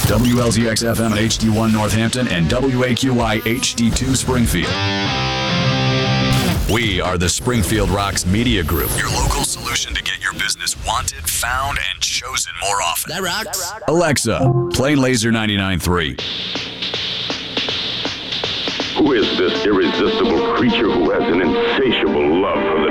WLZX FM HD1 Northampton and WAQI HD2 Springfield. We are the Springfield Rocks Media Group, your local solution to get your business wanted, found, and chosen more often. That rocks. Alexa, play Laser 99.3. Who is this irresistible creature who has an insatiable love for the